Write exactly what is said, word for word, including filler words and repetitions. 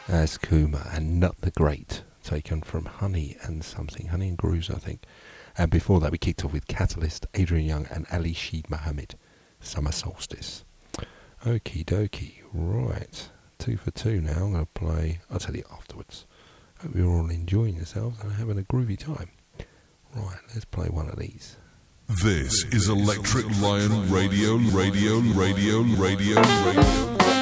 As Kuma and Nut the Great, taken from Honey and something, Honey and Grooves, I think. And before that, we kicked off with Catalyst, Adrian Young, and Ali Sheed Mohammed, Summer Solstice. Okie dokie, right. Two for two now. I'm going to play, I'll tell you afterwards. Hope you're all enjoying yourselves and having a groovy time. Right, let's play one of these. This is Electric Lion Radio, Radio, Radio, Radio, Radio.